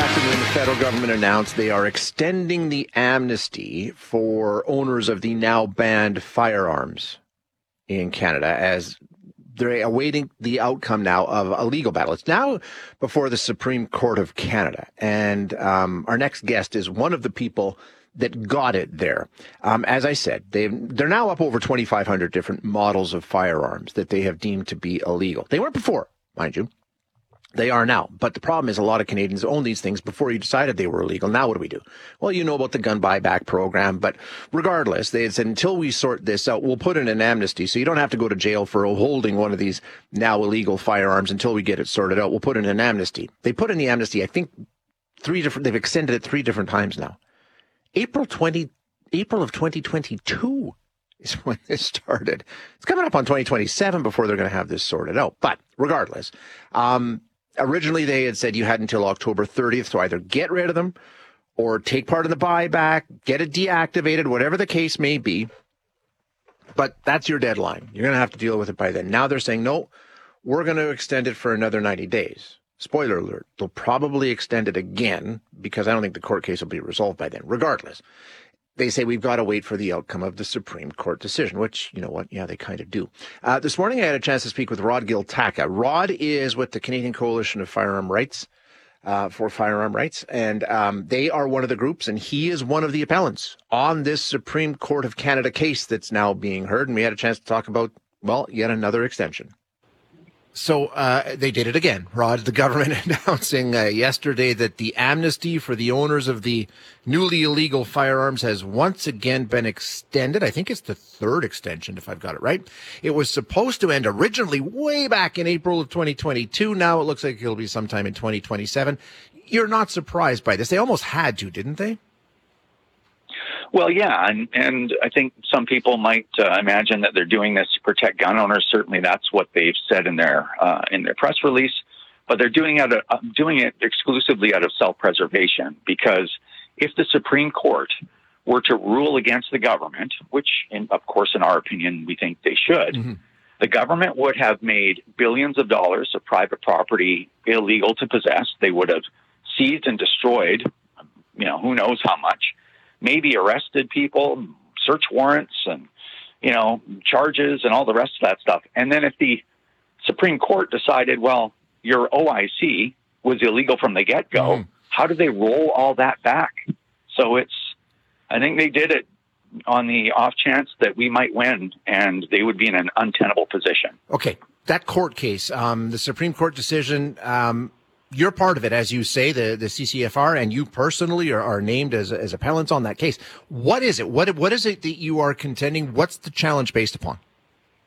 afternoon, the federal government announced they are extending the amnesty for owners of the now banned firearms in Canada as they're awaiting the outcome now of a legal battle. It's now before the Supreme Court of Canada. And our next guest is one of the people that got it there. As I said, they're now up over 2,500 different models of firearms that they have deemed to be illegal. They weren't before, mind you. They are now. But the problem is a lot of Canadians own these things before you decided they were illegal. Now what do we do? Well, you know about the gun buyback program. But regardless, they had said until we sort this out, we'll put in an amnesty. So you don't have to go to jail for holding one of these now illegal firearms until we get it sorted out. We'll put in an amnesty. They put in the amnesty, I think, they've extended it 3 different times now. April of 2022 is when this started. It's coming up on 2027 before they're going to have this sorted out. But regardless, originally, they had said you had until October 30th to either get rid of them or take part in the buyback, get it deactivated, whatever the case may be. But that's your deadline. You're going to have to deal with it by then. Now they're saying, no, we're going to extend it for another 90 days. Spoiler alert, they'll probably extend it again because I don't think the court case will be resolved by then. Regardless, they say we've got to wait for the outcome of the Supreme Court decision, which, you know what? Yeah, they kind of do. This morning, I had a chance to speak with Rod Giltaca. Rod is with the Canadian Coalition of Firearm Rights, for Firearm Rights, and they are one of the groups, and he is one of the appellants on this Supreme Court of Canada case that's now being heard, and we had a chance to talk about, well, yet another extension. So they did it again, Rod. The government announcing yesterday that the amnesty for the owners of the newly illegal firearms has once again been extended. I think it's the 3rd extension, if I've got it right. It was supposed to end originally way back in April of 2022. Now it looks like it'll be sometime in 2027. You're not surprised by this. They almost had to, didn't they? Well, yeah, and I think some people might imagine that they're doing this to protect gun owners. Certainly, that's what they've said in their press release. But they're doing it exclusively out of self-preservation, because if the Supreme Court were to rule against the government, which, of course, in our opinion, we think they should, the government would have made billions of dollars of private property illegal to possess. They would have seized and destroyed, who knows how much. Maybe arrested people, search warrants and, charges and all the rest of that stuff. And then if the Supreme Court decided, well, your OIC was illegal from the get-go, how do they roll all that back? So I think they did it on the off chance that we might win and they would be in an untenable position. Okay. That court case, the Supreme Court decision, you're part of it, as you say, the CCFR, and you personally are named as appellants on that case. What is it? What is it that you are contending? What's the challenge based upon?